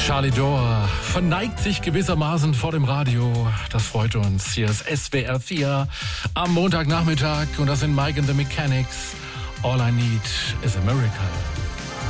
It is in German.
Charlie Dore verneigt sich gewissermaßen vor dem Radio. Das freut uns. Hier ist SWR 4 am Montagnachmittag und das sind Mike and the Mechanics. All I Need is a Miracle.